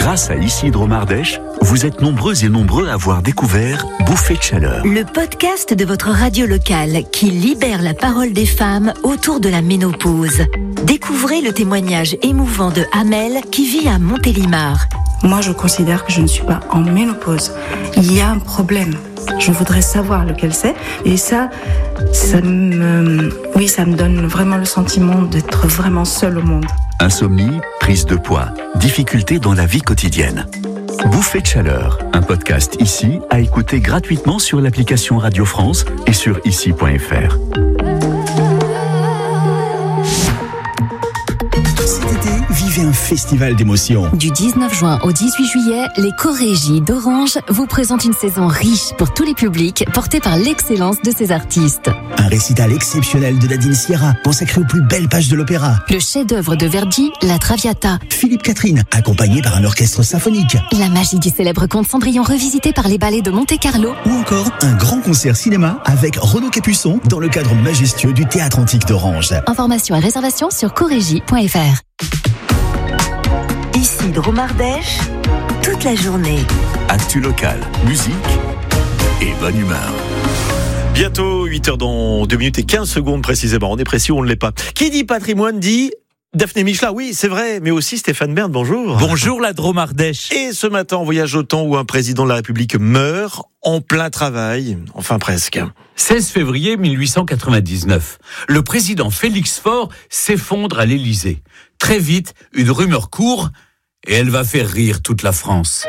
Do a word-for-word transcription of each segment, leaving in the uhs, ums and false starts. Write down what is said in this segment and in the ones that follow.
Grâce à Ici Dromardèche, vous êtes nombreux et nombreux à avoir découvert Bouffée de chaleur. Le podcast de votre radio locale qui libère la parole des femmes autour de la ménopause. Découvrez le témoignage émouvant de Amel qui vit à Montélimar. Moi, je considère que je ne suis pas en ménopause. Il y a un problème. Je voudrais savoir lequel c'est. Et ça, ça me, oui, ça me donne vraiment le sentiment d'être vraiment seule au monde. Insomnie, prise de poids, difficultés dans la vie quotidienne. Bouffée de chaleur, un podcast ici à écouter gratuitement sur l'application Radio France et sur ici point f r. Vivez un festival d'émotions. Du dix-neuf juin au dix-huit juillet, les Chorégies d'Orange vous présentent une saison riche pour tous les publics, portée par l'excellence de ses artistes. Un récital exceptionnel de Nadine Sierra, consacré aux plus belles pages de l'opéra. Le chef-d'œuvre de Verdi, La Traviata. Philippe Catherine, accompagné par un orchestre symphonique. La magie du célèbre conte Cendrillon revisité par les ballets de Monte-Carlo. Ou encore un grand concert cinéma avec Renaud Capuçon dans le cadre majestueux du Théâtre Antique d'Orange. Informations et réservations sur chorégie point f r. Ici Dromardèche, toute la journée. Actu locale, musique et bonne humeur. Bientôt huit heures dans deux minutes et quinze secondes précisément. On est précis ou on ne l'est pas. Qui dit patrimoine dit Daphné Michelat. Oui, c'est vrai, mais aussi Stéphane Bern, bonjour. Bonjour la Dromardèche. Et ce matin, on voyage au temps où un président de la République meurt en plein travail. Enfin, presque. seize février mille huit cent quatre-vingt-dix-neuf. Le président Félix Faure s'effondre à l'Élysée. Très vite, une rumeur court et elle va faire rire toute la France.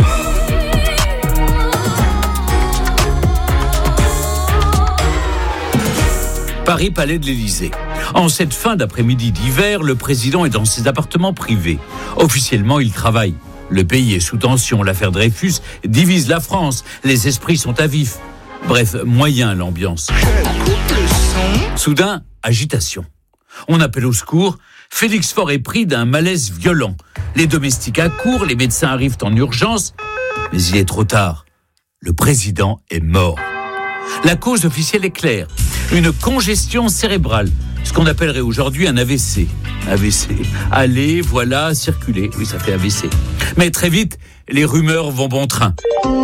Paris, palais de l'Élysée. En cette fin d'après-midi d'hiver, le président est dans ses appartements privés. Officiellement, il travaille. Le pays est sous tension. L'affaire Dreyfus divise la France. Les esprits sont à vif. Bref, moyen l'ambiance. Soudain, agitation. On appelle au secours. Félix Faure est pris d'un malaise violent. Les domestiques accourent, les médecins arrivent en urgence. Mais il est trop tard. Le président est mort. La cause officielle est claire. Une congestion cérébrale. Ce qu'on appellerait aujourd'hui un A V C. A V C. Aller, voilà, circuler. Oui, ça fait A V C. Mais très vite, les rumeurs vont bon train.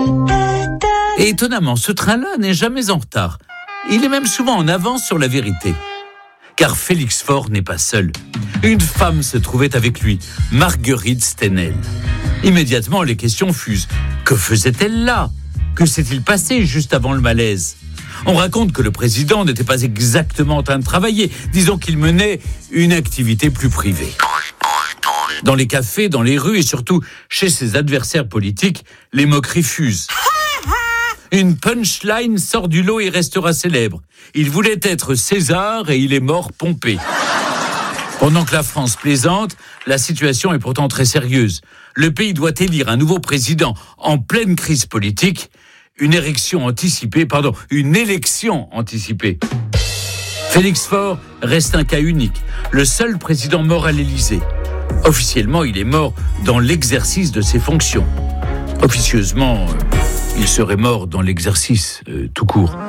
Et étonnamment, ce train-là n'est jamais en retard. Il est même souvent en avance sur la vérité. Car Félix Faure n'est pas seul. Une femme se trouvait avec lui, Marguerite Stenel. Immédiatement, les questions fusent. Que faisait-elle là ? Que s'est-il passé juste avant le malaise ? On raconte que le président n'était pas exactement en train de travailler. Disons qu'il menait une activité plus privée. Dans les cafés, dans les rues et surtout chez ses adversaires politiques, les moqueries fusent. Une punchline sort du lot et restera célèbre. Il voulait être César et il est mort Pompée. Pendant que la France plaisante, la situation est pourtant très sérieuse. Le pays doit élire un nouveau président en pleine crise politique. Une élection anticipée, pardon, une élection anticipée. Félix Faure reste un cas unique, le seul président mort à l'Élysée. Officiellement, il est mort dans l'exercice de ses fonctions. Officieusement, euh, il serait mort dans l'exercice euh, tout court.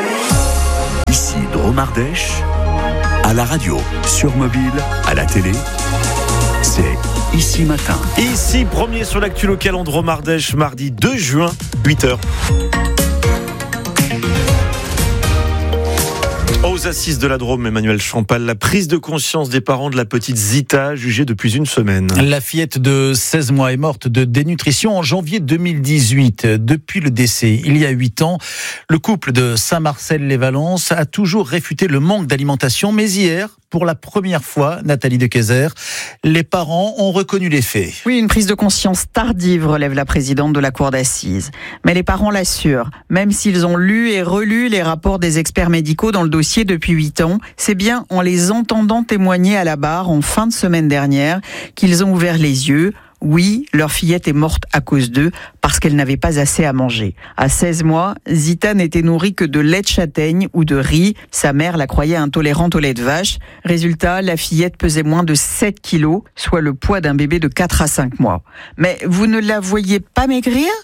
Ici Dromardèche, à la radio, sur mobile, à la télé, c'est Ici Matin. Ici, premier sur l'actu local en Dromardèche, mardi deux juin, huit heures. Aux assises de la Drôme, Emmanuel Champal, la prise de conscience des parents de la petite Zita, jugée depuis une semaine. La fillette de seize mois est morte de dénutrition en janvier deux mille dix-huit. Depuis le décès, il y a huit ans, le couple de Saint-Marcel-les-Valences a toujours réfuté le manque d'alimentation, mais hier, pour la première fois, Nathalie Dequezer, les parents ont reconnu les faits. Oui, une prise de conscience tardive, relève la présidente de la cour d'assises. Mais les parents l'assurent, même s'ils ont lu et relu les rapports des experts médicaux dans le dossier depuis huit ans, c'est bien en les entendant témoigner à la barre en fin de semaine dernière qu'ils ont ouvert les yeux. Oui, leur fillette est morte à cause d'eux, parce qu'elle n'avait pas assez à manger. À seize mois, Zita n'était nourrie que de lait de châtaigne ou de riz. Sa mère la croyait intolérante au lait de vache. Résultat, la fillette pesait moins de sept kilos, soit le poids d'un bébé de quatre à cinq mois. Mais vous ne la voyez pas maigrir ?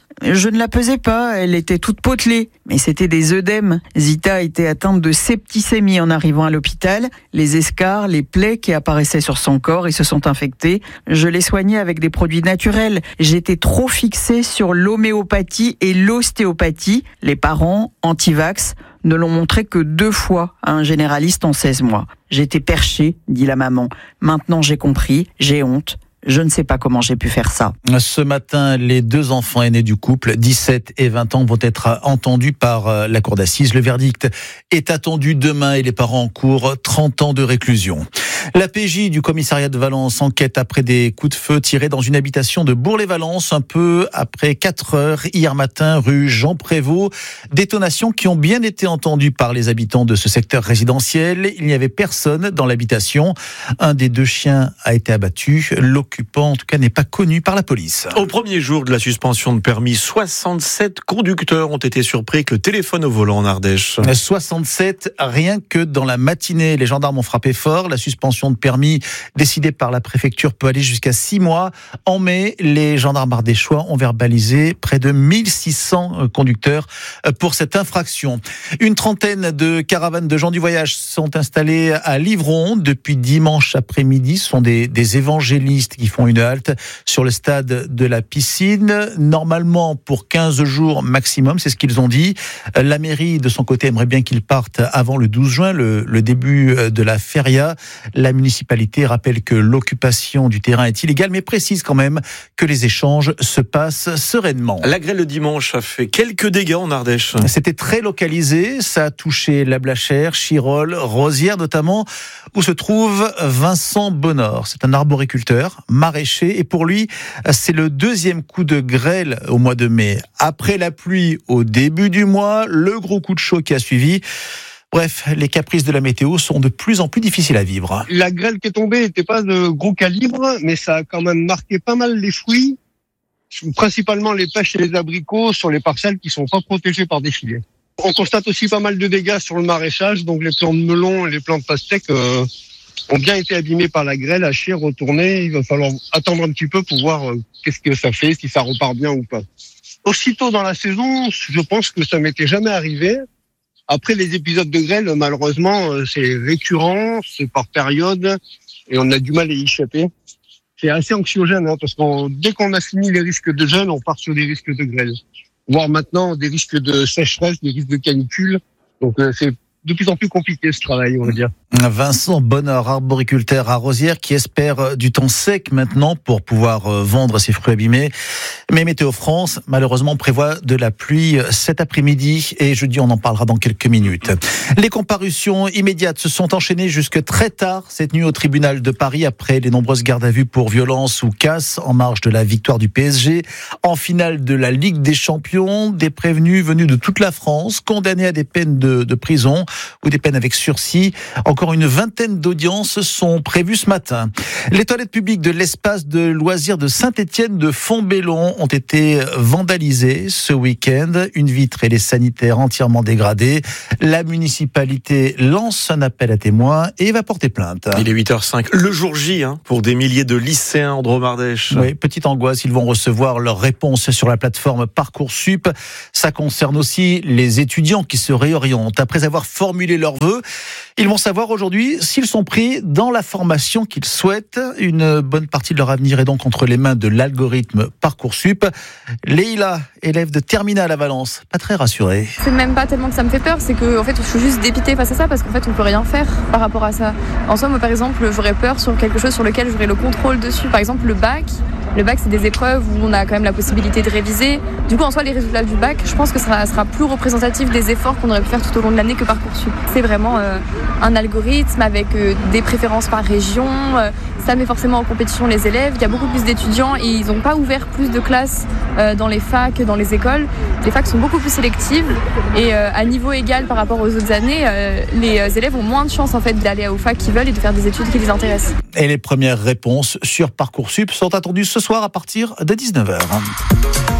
Je ne la pesais pas, elle était toute potelée. Mais c'était des œdèmes. Zita était atteinte de septicémie en arrivant à l'hôpital. Les escarres, les plaies qui apparaissaient sur son corps et se sont infectées. Je l'ai soignée avec des produits naturels. J'étais trop fixée sur l'homéopathie et l'ostéopathie. Les parents, anti-vax, ne l'ont montré que deux fois à un généraliste en seize mois. J'étais perchée, dit la maman. Maintenant j'ai compris, j'ai honte. Je ne sais pas comment j'ai pu faire ça. Ce matin, les deux enfants aînés du couple, dix-sept et vingt ans, vont être entendus par la cour d'assises. Le verdict est attendu demain et les parents encourent trente ans de réclusion. La P J du commissariat de Valence enquête après des coups de feu tirés dans une habitation de Bourg-les-Valence un peu après quatre heures hier matin, rue Jean Prévost. Détonations qui ont bien été entendues par les habitants de ce secteur résidentiel. Il n'y avait personne dans l'habitation. Un des deux chiens a été abattu. L'occupant, en tout cas, n'est pas connu par la police. Au premier jour de la suspension de permis, soixante-sept conducteurs ont été surpris avec le téléphone au volant en Ardèche. soixante-sept, rien que dans la matinée. Les gendarmes ont frappé fort. La suspension de permis décidée par la préfecture peut aller jusqu'à six mois. En mai, les gendarmes ardéchois ont verbalisé près de mille six cents conducteurs pour cette infraction. Une trentaine de caravanes de gens du voyage sont installées à Livron depuis dimanche après-midi. Ce sont des, des évangélistes qui font une halte sur le stade de la piscine, normalement pour quinze jours maximum, c'est ce qu'ils ont dit. La mairie, de son côté, aimerait bien qu'ils partent avant le douze juin, le, le début de la feria. La municipalité rappelle que l'occupation du terrain est illégale, mais précise quand même que les échanges se passent sereinement. La grêle le dimanche a fait quelques dégâts en Ardèche. C'était très localisé, ça a touché la Blachère, Chirolles, Rosières notamment, où se trouve Vincent Bonnor. C'est un arboriculteur, maraîcher, et pour lui, c'est le deuxième coup de grêle au mois de mai. Après la pluie au début du mois, le gros coup de chaud qui a suivi. Bref, les caprices de la météo sont de plus en plus difficiles à vivre. La grêle qui est tombée n'était pas de gros calibre, mais ça a quand même marqué pas mal les fruits, principalement les pêches et les abricots sur les parcelles qui sont pas protégées par des filets. On constate aussi pas mal de dégâts sur le maraîchage, donc les plants de melon et les plants de pastèques euh, ont bien été abîmés par la grêle, hachés, retournés. Il va falloir attendre un petit peu pour voir euh, qu'est-ce que ça fait, si ça repart bien ou pas. Aussitôt dans la saison, je pense que ça m'était jamais arrivé. Après, les épisodes de grêle, malheureusement, c'est récurrent, c'est par période, et on a du mal à y échapper. C'est assez anxiogène, hein, parce que dès qu'on a fini les risques de gel, on part sur des risques de grêle. Voire maintenant, des risques de sécheresse, des risques de canicule. Donc, euh, c'est de plus en plus compliqué ce travail, on va dire. Vincent Bonnor, arboriculteur à Rosières, qui espère du temps sec maintenant pour pouvoir vendre ses fruits abîmés. Mais Météo France, malheureusement, prévoit de la pluie cet après-midi et jeudi, on en parlera dans quelques minutes. Les comparutions immédiates se sont enchaînées jusque très tard cette nuit au tribunal de Paris après les nombreuses gardes à vue pour violence ou casse en marge de la victoire du P S G. En finale de la Ligue des Champions, des prévenus venus de toute la France, condamnés à des peines de, de prison ou des peines avec sursis. Encore une vingtaine d'audiences sont prévues ce matin. Les toilettes publiques de l'espace de loisirs de Saint-Étienne de Fontbellon ont été vandalisées ce week-end. Une vitre et les sanitaires entièrement dégradés. La municipalité lance un appel à témoins et va porter plainte. Il est huit heures cinq. Le jour J, hein, pour des milliers de lycéens en Drôme-Ardèche. Oui, petite angoisse, ils vont recevoir leur réponse sur la plateforme Parcoursup. Ça concerne aussi les étudiants qui se réorientent. Après avoir formulé leurs vœux, ils vont savoir aujourd'hui s'ils sont pris dans la formation qu'ils souhaitent. Une bonne partie de leur avenir est donc entre les mains de l'algorithme Parcoursup. Leïla, élève de terminale à Valence, pas très rassurée. C'est même pas tellement que ça me fait peur, c'est que en fait, je suis juste dépitée face à ça parce qu'en fait, on peut rien faire par rapport à ça. En soi, moi, par exemple, j'aurais peur sur quelque chose sur lequel j'aurais le contrôle dessus. Par exemple, le bac. Le bac, c'est des épreuves où on a quand même la possibilité de réviser. Du coup, en soi, les résultats du bac, je pense que ça sera plus représentatif des efforts qu'on aurait pu faire tout au long de l'année que Parcoursup. C'est vraiment euh, un algorithme avec euh, des préférences par région. Euh, ça met forcément en compétition les élèves. Il y a beaucoup plus d'étudiants et ils n'ont pas ouvert plus de classes euh, dans les facs, dans les écoles. Les facs sont beaucoup plus sélectives et euh, à niveau égal par rapport aux autres années, euh, les élèves ont moins de chances en fait d'aller aux facs qu'ils veulent et de faire des études qui les intéressent. Et les premières réponses sur Parcoursup sont attendues ce soir à partir de dix-neuf heures.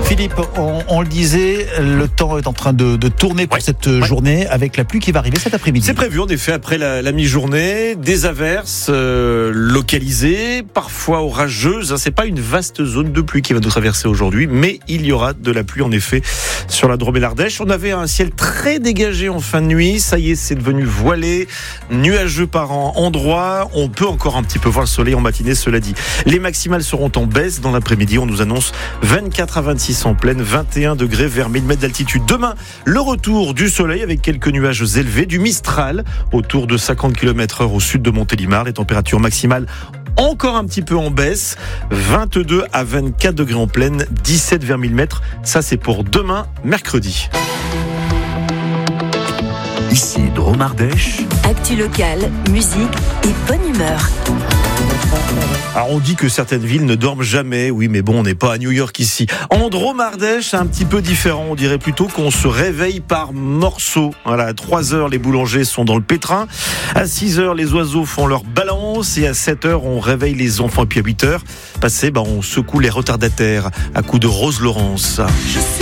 Philippe, on, on le disait, le temps est en train de, de tourner pour ouais. cette ouais. journée avec la pluie qui va arriver cet après-midi. C'est prévu en effet après la, la mi-journée, des averses euh, localisées, parfois orageuses. C'est pas une vaste zone de pluie qui va nous traverser aujourd'hui, mais il y aura de la pluie en effet sur la Drôme et l'Ardèche. On avait un ciel très dégagé en fin de nuit, ça y est, c'est devenu voilé, nuageux par endroits. On peut encore un petit peu voir le soleil en matinée, cela dit. Les maximales seront en baisse dans l'après-midi. On nous annonce vingt-quatre à vingt-six en pleine, vingt et un degrés vers mille mètres d'altitude. Demain, le retour du soleil avec quelques nuages élevés, du Mistral autour de cinquante kilomètres heure au sud de Montélimar. Les températures maximales encore un petit peu en baisse, vingt-deux à vingt-quatre degrés en pleine, dix-sept vers mille mètres. Ça, c'est pour demain, mercredi. Ici, Drôme Ardèche. Actu locale, musique et bonne humeur. Alors on dit que certaines villes ne dorment jamais, oui mais bon on n'est pas à New York ici. En Drôme Ardèche c'est un petit peu différent, on dirait plutôt qu'on se réveille par morceaux. Voilà, à trois heures les boulangers sont dans le pétrin, à six heures les oiseaux font leur balance et à sept heures on réveille les enfants et puis à huit heures, passé bah, on secoue les retardataires à coups de Rose Laurence. Je suis